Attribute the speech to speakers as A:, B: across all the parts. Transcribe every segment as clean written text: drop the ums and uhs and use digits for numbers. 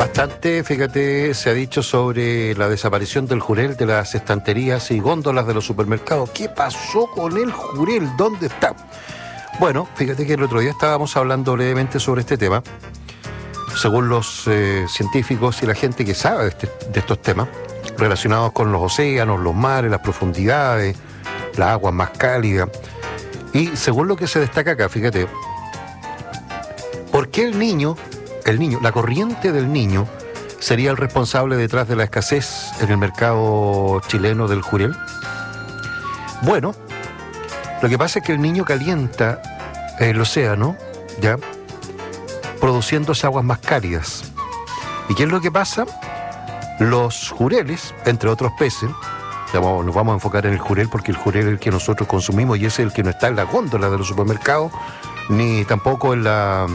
A: Bastante, fíjate, se ha dicho sobre la desaparición del jurel de las estanterías y góndolas de los supermercados. ¿Qué pasó con el jurel? ¿Dónde está? Bueno, fíjate que el otro día estábamos hablando brevemente sobre este tema. Según los científicos y la gente que sabe de estos temas, relacionados con los océanos, los mares, las profundidades, las aguas más cálidas. Y según lo que se destaca acá, fíjate, ¿por qué el niño, la corriente del Niño, sería el responsable detrás de la escasez en el mercado chileno del jurel? Bueno, lo que pasa es que el Niño calienta el océano, ¿ya?, produciéndose aguas más cálidas. ¿Y qué es lo que pasa? Los jureles, entre otros peces, nos vamos a enfocar en el jurel porque el jurel es el que nosotros consumimos y es el que no está en la góndola de los supermercados, ni tampoco en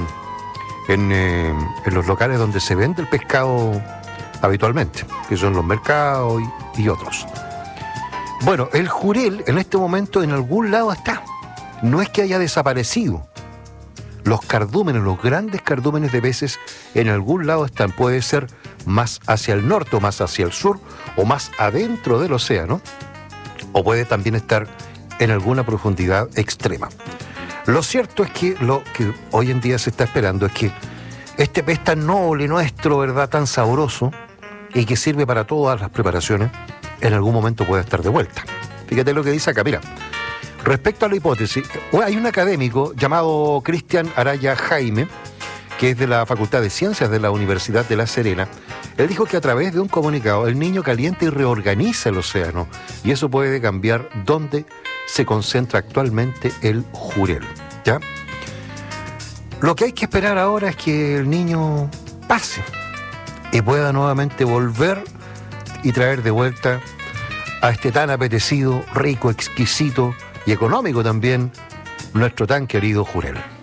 A: los locales donde se vende el pescado habitualmente, que son los mercados y otros. Bueno, el jurel en este momento en algún lado está. No es que haya desaparecido. Los cardúmenes, los grandes cardúmenes de peces, en algún lado están. Puede ser más hacia el norte o más hacia el sur o más adentro del océano, o puede también estar en alguna profundidad extrema. Lo cierto es que lo que hoy en día se está esperando es que este pez tan noble nuestro, ¿verdad?, tan sabroso y que sirve para todas las preparaciones, en algún momento pueda estar de vuelta. Fíjate lo que dice acá, mira. Respecto a la hipótesis, hay un académico llamado Cristian Araya Jaime, que es de la Facultad de Ciencias de la Universidad de La Serena. Él dijo que a través de un comunicado el Niño calienta y reorganiza el océano, y eso puede cambiar dónde se concentra actualmente el jurel, ¿ya? Lo que hay que esperar ahora es que el Niño pase y pueda nuevamente volver y traer de vuelta a este tan apetecido, rico, exquisito y económico también, nuestro tan querido jurel.